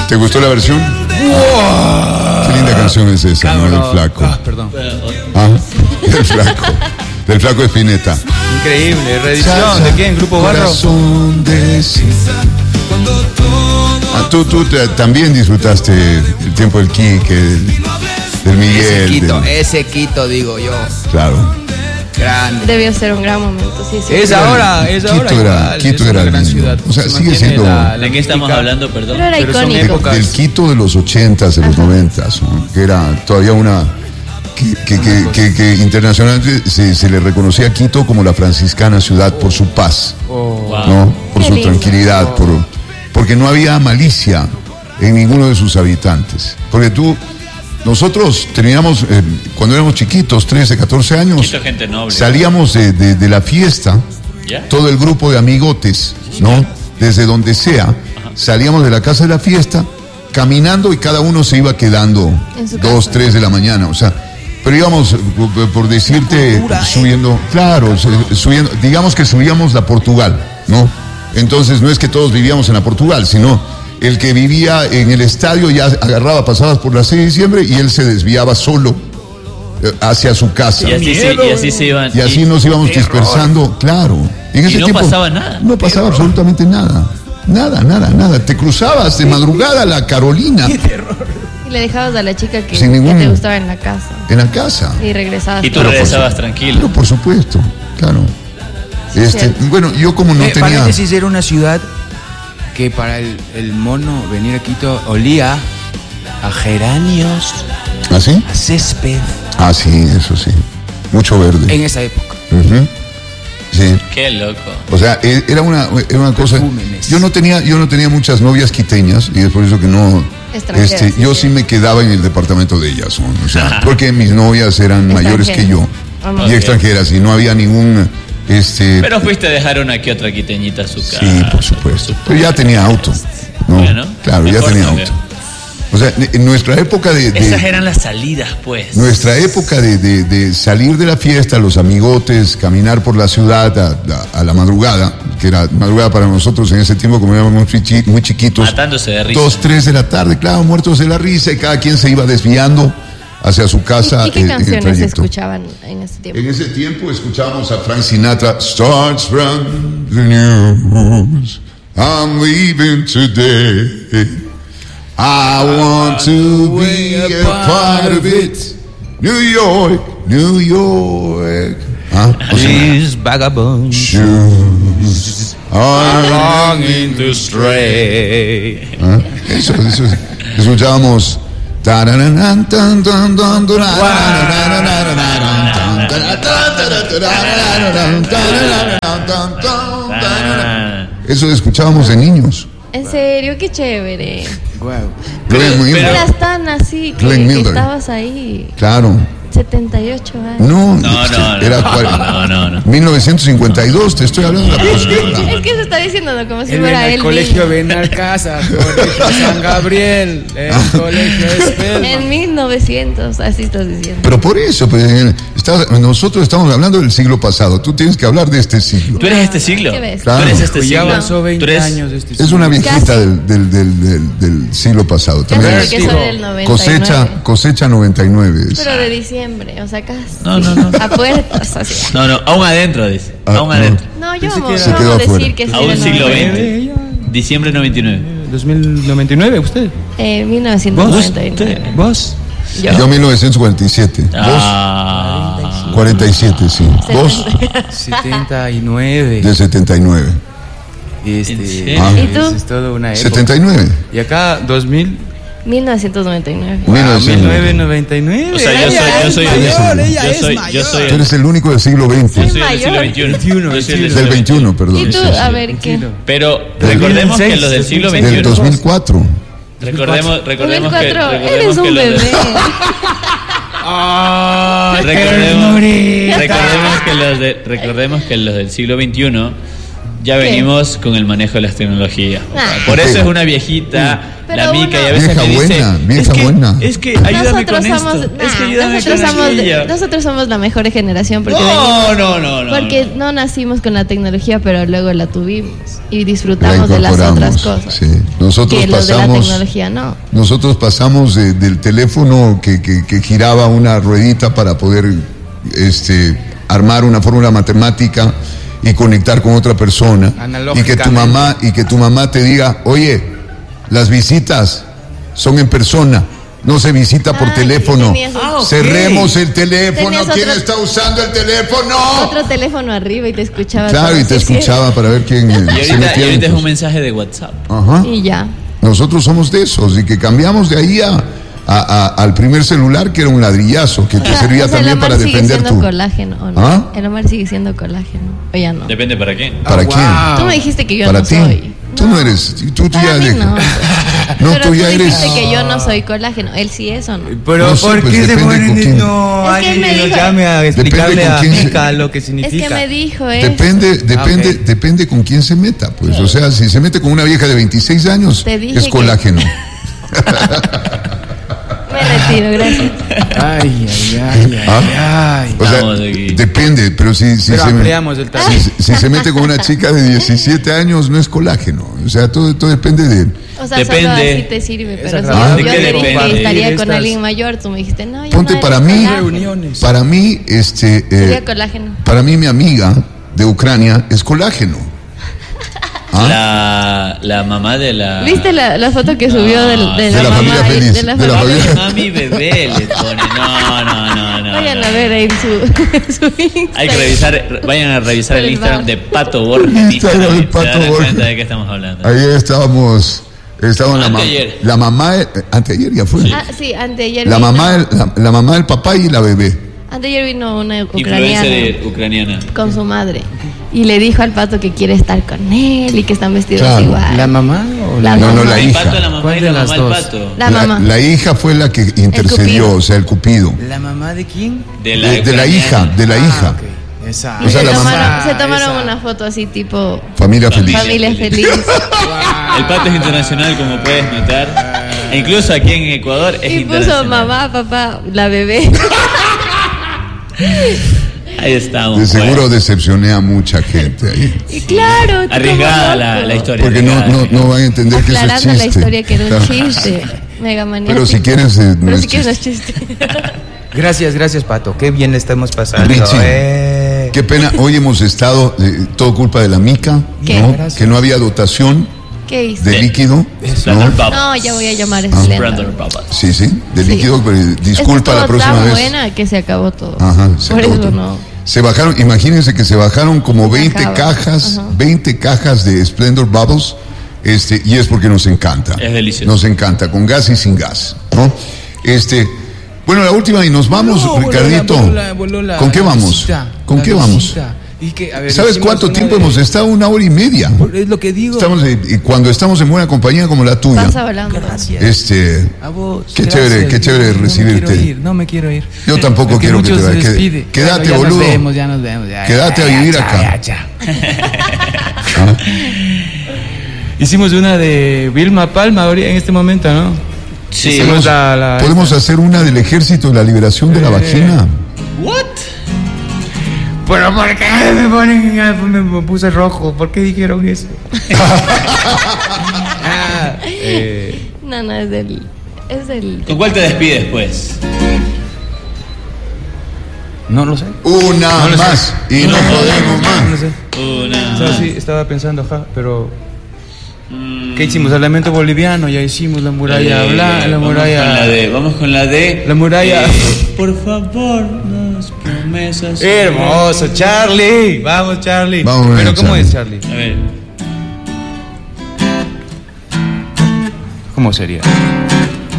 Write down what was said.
¿Te gustó la versión? ¡Wow! Qué linda canción es esa, ¿no? Del Flaco. Perdón. Del Flaco. Del Flaco Espineta. Increíble. ¿Reedición de quién? ¿Grupo Barro? Corazón de tú también disfrutaste el tiempo del Quique, del Miguel. Ese Quito, digo yo. Claro. Grande. Debió ser un gran momento, sí. Quito era una gran ciudad. O sea, sigue siendo. ¿De qué estamos hablando, perdón? Pero era icónico. Del Quito de los 80s, de los 90s, ¿no? Que era todavía una. Que internacionalmente se le reconocía a Quito como la franciscana ciudad por su paz, ¿no? Por su tranquilidad, porque no había malicia en ninguno de sus habitantes. Porque nosotros terminamos, cuando éramos chiquitos, 13, 14 años, gente noble, salíamos de la fiesta, todo el grupo de amigotes, ¿no? Desde donde sea, salíamos de la casa de la fiesta, caminando y cada uno se iba quedando 2, 3 de la mañana, o sea, pero íbamos, por decirte, subiendo, subiendo, digamos que subíamos la Portugal, ¿no? Entonces no es que todos vivíamos en la Portugal, sino el que vivía en el estadio ya agarraba pasadas por la 6 de diciembre y él se desviaba solo hacia su casa. Y así se iban. Y así nos íbamos dispersando, claro. En ese tiempo pasaba nada. No pasaba absolutamente nada. Nada. Te cruzabas de madrugada la Carolina. ¡Qué terror! Y le dejabas a la chica que te gustaba en la casa. En la casa. Y regresabas. Y tú regresabas tranquilo. Pero por supuesto, claro. Bueno, yo como no tenía... Paréntesis, era una ciudad que para el mono venir a Quito olía a geranios. ¿Ah, sí? A césped. Ah, sí, eso sí. Mucho verde. En esa época. Sí. Qué loco. O sea, era una cosa... Yo no tenía muchas novias quiteñas y es por eso que no... yo sí me quedaba en el departamento de ellas, o sea, porque mis novias eran mayores que yo y extranjeras y no había ningún... Pero fuiste a dejar una que otra quiteñita a su casa. Sí, por supuesto. Pero ya tenía auto, ¿no? Bueno, claro, ya tenía auto. O sea, en nuestra época esas eran las salidas, pues. Nuestra época de salir de la fiesta, los amigotes, caminar por la ciudad a la madrugada, que era madrugada para nosotros en ese tiempo, como éramos muy chiquitos. Matándose de risa. 2, 3 de la tarde, claro, muertos de la risa, y cada quien se iba desviando hacia su casa. ¿Y qué canciones se escuchaban en ese tiempo? En ese tiempo escuchábamos a Frank Sinatra, Starts from the news, I'm leaving today. I want to be a part of it. New York. These vagabond shoes are longing to stray. Eso. Escuchábamos. Eso escuchábamos de niños. En serio, qué chévere. Wow. Pero eras tan así que estabas ahí. Claro. 78 años. No. No. 1952, te estoy hablando de la posguerra. Es que se está diciendo como si fuera él. El colegio Benalcázar, colegio San Gabriel, el colegio Espelma. En 1900, así estás diciendo. Pero por eso, nosotros estamos hablando del siglo pasado. Tú tienes que hablar de este siglo. ¿Tú eres este siglo? ¿Qué ves? Claro. ¿Tú eres este siglo? Ya avanzó 20 años de este siglo. Es una viejita del siglo pasado. También que soy del 99. Cosecha 99. Pero de diciembre, o sea, acá. No. A puertas, así. No, aún adentro, dice. Aún adentro. No, yo vamos a decir que es aún siglo XX. Diciembre 99. 2099, ¿usted? 1999. ¿Vos? Yo 1947. ¿Vos? 47, sí. ¿Vos? 79. De 79. ¿Y tú? Es toda una época. 79. Y acá 2000. 1999. 1999. O sea, yo soy. Tú eres el único del siglo XX. Yo soy del siglo XXI. Del 21, perdón. ¿Y tú? A ver, ¿qué? Pero recordemos que los del siglo XXI. Del 2004. Recordemos que eres un bebé. Recordemos que los del siglo XXI ya venimos con el manejo de las tecnologías. Por eso es una viejita la Mica, y a veces me dice, vieja buena. Es que ayúdame con esto. Es que ayúdame con nosotros somos la mejor generación porque porque no nacimos con la tecnología, pero luego la tuvimos y disfrutamos de las otras cosas. Sí. Nosotros pasamos de la tecnología no. Nosotros pasamos del teléfono que giraba una ruedita para poder armar una fórmula matemática y conectar con otra persona, y que tu mamá te diga, oye, las visitas son en persona, no se visita por teléfono. Cerremos el teléfono. ¿Quién está usando el teléfono? Otro teléfono arriba y te escuchaba. Claro, y te escuchaba para ver quién. Y ahorita es un mensaje de WhatsApp. Ajá. Y ya. Nosotros somos de esos, y que cambiamos de ahí al primer celular, que era un ladrillazo, que te servía también para defender tu... colágeno, ¿o no? El Omar sigue siendo colágeno, o ya no. Depende para quién. ¿Para quién? Tú me dijiste que yo ¿Para no ti? soy. Tú no eres, tú ya dejas. No, pero tú ya eres. Dijiste que yo no soy colágeno, él sí es o no. Pero no sé, ¿por qué se ponen? No, es que él me dijo, llame a explicarle a Mica lo que significa. Es que me dijo eso. Depende con quién se meta, pues. Claro. O sea, si se mete con una vieja de 26 años, es colágeno. Me retiro, gracias. Ay. O sea, depende, pero si se mete con una chica de 17 años, no es colágeno. O sea, todo depende de... O sea, depende. solo así te sirve, pero si yo te dije que estaría con alguien mayor, tú me dijiste, no, ponte, para mí, sería colágeno. Para mí, mi amiga de Ucrania es colágeno. La mamá de la... ¿Viste la foto que subió de la mamá familia feliz? De la familia. Mami bebé le pone. No. Vayan a ver ahí su Instagram. Hay que revisar, vayan a revisar el Instagram de Pato Borges. Instagram de Pato Borges. ¿De qué estamos hablando? Ayer estábamos la mamá, anteayer ya fue. Sí, anteayer. La mamá del papá y la bebé. Anteayer vino una ucraniana con su madre y le dijo al Pato que quiere estar con él y que están vestidos igual. ¿La mamá o la mamá? No, la hija. ¿Cuál de las dos? La mamá. La hija fue la que intercedió, o sea, el cupido. ¿La mamá de quién? De la hija. Okay. Esa. Y se tomaron una foto así tipo familia feliz. El Pato es internacional, como puedes notar. E incluso aquí en Ecuador es internacional. Y puso mamá, papá, la bebé. Ahí estamos. De seguro decepcioné a mucha gente ahí. Y claro. Arriesgada la historia. Porque no van a entender que eso es chiste. La historia que era un chiste. Mega maníaco. Pero si quieres no es chiste. Gracias, Pato. Qué bien estamos pasando. Qué pena. Hoy hemos estado, todo culpa de la Mica, ¿no? Que no había dotación. ¿Qué hice? De líquido. No, ya voy a llamar a Splendor. Sí, de líquido, pero disculpa la próxima vez. Es buena que se acabó todo. Ajá, por eso todo. No. Se bajaron, imagínense que se bajaron como 20 cajas, 20 cajas de Splendor Bubbles, y es porque nos encanta. Es delicioso. Nos encanta, con gas y sin gas, ¿no? Bueno, la última y nos vamos, Ricardito. ¿Con qué vamos? ¿Con qué vamos? ¿Sabes cuánto tiempo hemos estado? 1 hora y media. Es lo que digo. Cuando estamos en buena compañía como la tuya. Gracias. A vos. Qué chévere recibirte. No me quiero ir. Yo tampoco quiero que te vayas. Quédate, boludo. Ya nos vemos. Quédate a vivir acá. Ya. Hicimos una de Vilma Palma en este momento, ¿no? Sí. ¿Podemos hacer una del Ejército de la Liberación de la Vagina? ¿What? ¿Pero por qué me puse rojo? ¿Por qué dijeron eso? No, es del... ¿Con cuál te despides, pues? No lo sé. Una no más sé. Y no podemos más. No lo sé. Una. O sea, sí, estaba pensando, pero... ¿Qué hicimos? El lamento boliviano, ya hicimos la muralla blanca, la muralla... Vamos con la de... La muralla... por favor, las promesas... Hermoso, Charlie. Vamos, Charlie. Pero ¿cómo es, Charlie? A ver. ¿Cómo sería?